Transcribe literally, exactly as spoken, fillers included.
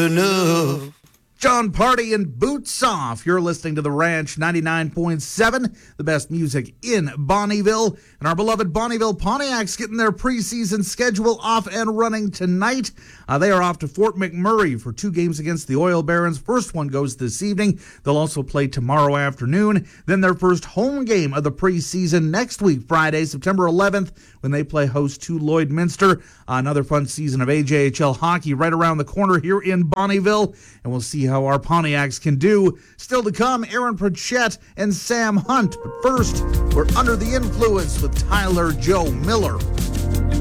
enough. John Party and Boots Off. You're listening to The Ranch ninety-nine point seven, the best music in Bonnyville. And our beloved Bonnyville Pontiacs getting their preseason schedule off and running tonight. Uh, they are off to Fort McMurray for two games against the Oil Barons. First one goes this evening. They'll also play tomorrow afternoon. Then their first home game of the preseason next week, Friday, September eleventh, when they play host to Lloydminster. Uh, another fun season of A J H L hockey right around the corner here in Bonnyville. And we'll see how our Pontiacs can do. Still to come, Aaron Pritchett and Sam Hunt. But first, we're Under the Influence with Tyler Joe Miller.